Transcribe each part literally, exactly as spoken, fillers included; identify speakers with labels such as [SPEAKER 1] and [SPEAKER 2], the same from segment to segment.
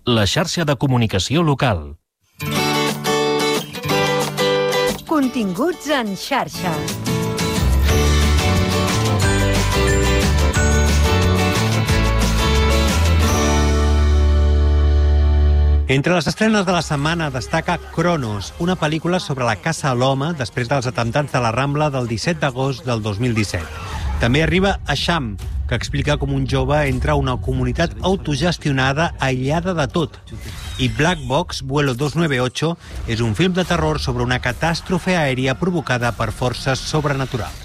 [SPEAKER 1] la xarxa de comunicació local.
[SPEAKER 2] Continguts en xarxa.
[SPEAKER 3] Entre les estrenes de la setmana destaca Cronos, una pel·lícula sobre la caça a l'home després dels atemptats de la Rambla del disset d'agost del dos mil disset. També arriba Asham, que explica com un jove entra a una comunitat autogestionada aïllada de tot. I Black Box, Vuelo dos nueve ocho, és un film de terror sobre una catàstrofe aèria provocada per forces sobrenaturals.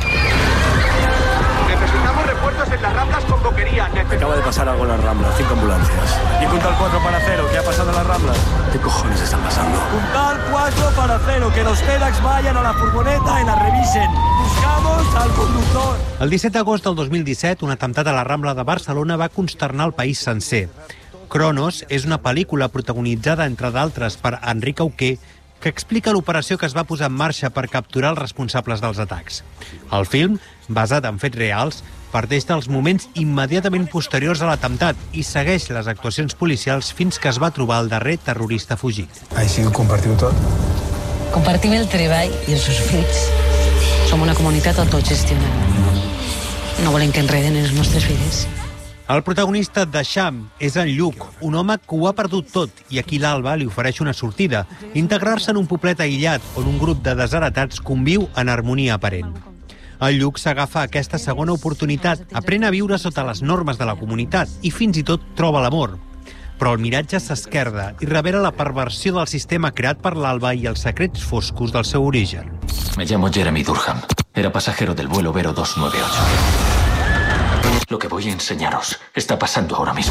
[SPEAKER 4] Necesitamos refuerzos en las Ramblas con boquería.
[SPEAKER 5] Acaba de pasar algo en las Ramblas, cinco ambulancias.
[SPEAKER 4] Y punto al cuatro para cero, ¿qué ha pasado en las Ramblas?
[SPEAKER 5] ¿Qué cojones están pasando?
[SPEAKER 4] Puntal cuatro para cero, que los TEDx vayan a la furgoneta y la revisen. Buscamos al conductor.
[SPEAKER 3] El disset d'agost del dos mil disset, un atemptat a la Rambla de Barcelona va consternar el país sencer. Cronos és una pel·lícula protagonitzada, entre d'altres, per Enric Auqué, que explica l'operació que es va posar en marxa per capturar els responsables dels atacs. El film, basat en fets reals, parteix dels moments immediatament posteriors a l'atemptat i segueix les actuacions policials fins que es va trobar el darrer terrorista fugit.
[SPEAKER 5] Així ho compartiu tot?
[SPEAKER 6] Compartim el treball i els seus fruits. Som una comunitat autogestionada. No volem que enreden les nostres vides.
[SPEAKER 3] El protagonista de Sham és en Lluc, un home que ho ha perdut tot i aquí l'Alba li ofereix una sortida, integrar-se en un poblet aïllat on un grup de desheretats conviu en harmonia aparent. El Lluc s'agafa a aquesta segona oportunitat, aprèn a viure sota les normes de la comunitat i fins i tot troba l'amor. Però el miratge s'esquerda i revela la perversió del sistema creat per l'Alba i els secrets foscos del seu origen.
[SPEAKER 7] Me llamo Jeremy Durham. Era pasajero del vuelo Vero dos nueve ocho. Lo que voy a enseñaros está pasando ahora mismo.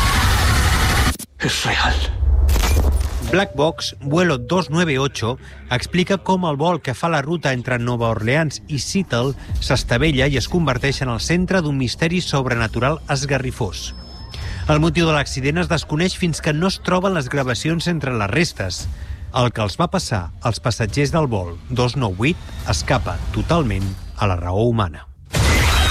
[SPEAKER 7] Es real.
[SPEAKER 3] Black Box, Vuelo dos nueve ocho, explica com el vol que fa la ruta entre Nova Orleans i Seattle s'estavella i es converteix en el centre d'un misteri sobrenatural esgarrifós. El motiu de l'accident es desconeix fins que no es troben les gravacions entre les restes. El que els va passar als passatgers del vol dos nou vuit escapa totalment a la raó humana.